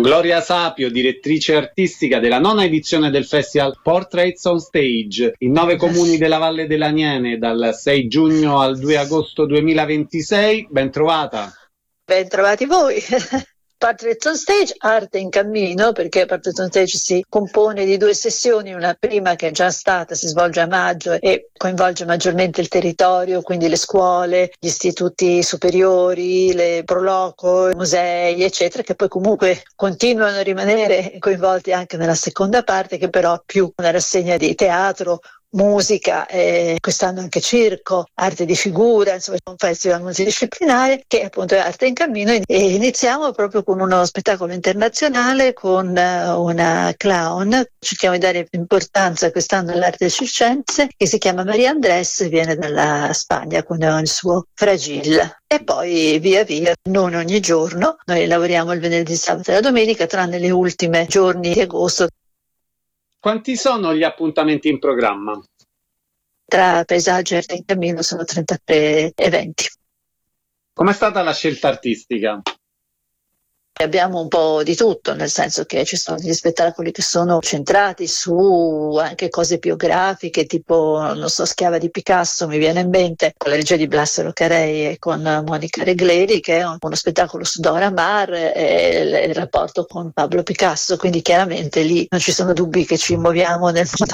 Gloria Sapio, direttrice artistica della nona edizione del festival Portraits on Stage in 9 comuni della Valle dell'Aniene dal 6 giugno al 2 agosto 2026. Ben trovata. Ben trovati voi. Portraits on Stage, arte in cammino, perché Portraits on Stage si compone di 2 sessioni, una prima che è già stata, si svolge a maggio e coinvolge maggiormente il territorio, quindi le scuole, gli istituti superiori, le proloco, i musei, eccetera, che poi comunque continuano a rimanere coinvolti anche nella seconda parte, che però è più una rassegna di teatro, musica, quest'anno anche circo, arte di figura, insomma un festival multidisciplinare che appunto è arte in cammino, e iniziamo proprio con uno spettacolo internazionale con una clown. Cerchiamo di dare importanza quest'anno all'arte circense, che si chiama Maria Andrés, viene dalla Spagna con il suo Fragile. E poi via via, non ogni giorno, noi lavoriamo il venerdì, sabato e la domenica, tranne le ultime giorni di agosto. Quanti sono gli appuntamenti in programma? Tra paesaggi e arte in cammino sono 33 eventi. Com'è stata la scelta artistica? Abbiamo un po' di tutto, nel senso che ci sono degli spettacoli che sono centrati su anche cose biografiche, tipo, non so, Schiava di Picasso, mi viene in mente, con la regia di Blassero Carei e con Monica Regleri, che è uno spettacolo su Dora Maar e il rapporto con Pablo Picasso, quindi chiaramente lì non ci sono dubbi che ci muoviamo nel mondo